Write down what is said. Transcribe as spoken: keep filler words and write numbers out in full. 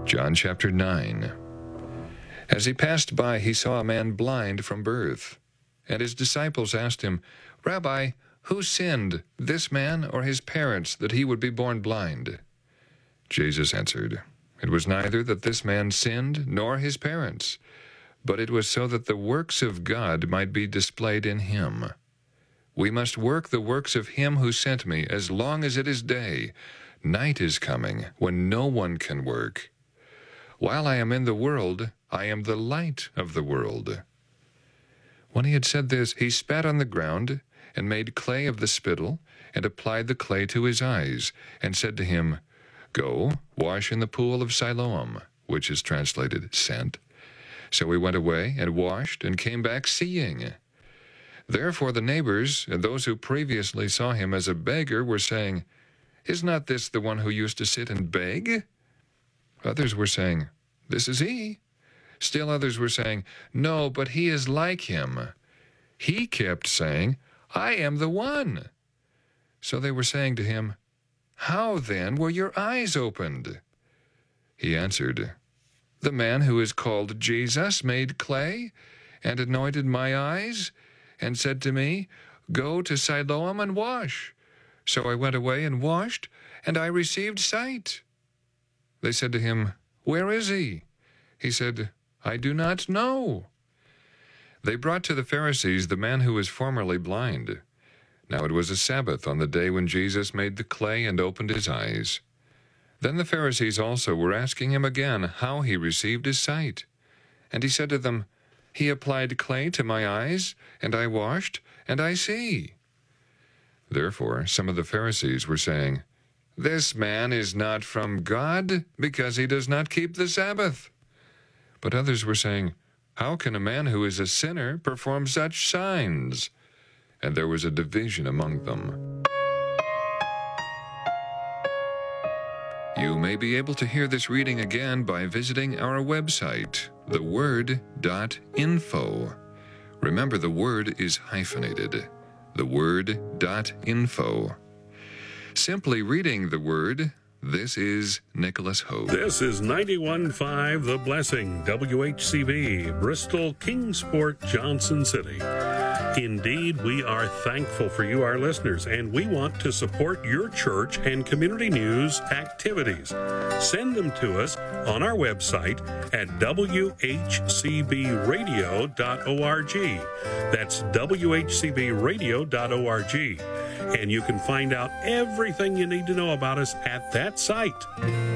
John chapter nine. As he passed by, he saw a man blind from birth. And his disciples asked him, Rabbi, who sinned, this man or his parents, that he would be born blind? Jesus answered, It was neither that this man sinned nor his parents, but it was so that the works of God might be displayed in him. We must work the works of him who sent me as long as it is day. Night is coming when no one can work. While I am in the world, I am the light of the world. When he had said this, he spat on the ground and made clay of the spittle and applied the clay to his eyes and said to him, Go, wash in the pool of Siloam, which is translated sent. So he went away and washed and came back seeing. Therefore the neighbors and those who previously saw him as a beggar were saying, Is not this the one who used to sit and beg? Others were saying, This is he. Still others were saying, No, but he is like him. He kept saying, I am the one. So they were saying to him, How then were your eyes opened? He answered, The man who is called Jesus made clay and anointed my eyes and said to me, Go to Siloam and wash. So I went away and washed, and I received sight. They said to him, Where is he? He said, I do not know. They brought to the Pharisees the man who was formerly blind. Now it was a Sabbath on the day when Jesus made the clay and opened his eyes. Then the Pharisees also were asking him again how he received his sight. And he said to them, He applied clay to my eyes, and I washed, and I see. Therefore some of the Pharisees were saying, This man is not from God, because he does not keep the Sabbath. But others were saying, How can a man who is a sinner perform such signs? And there was a division among them. You may be able to hear this reading again by visiting our website, the word dot info. Remember, the word is hyphenated, the word dot info. Simply reading the Word, this is Nicholas Hogue. This is ninety-one point five The Blessing, W H C B, Bristol, Kingsport, Johnson City. Indeed, we are thankful for you, our listeners, and we want to support your church and community news activities. Send them to us on our website at w h c b radio dot org. That's w h c b radio dot org. And you can find out everything you need to know about us at that site.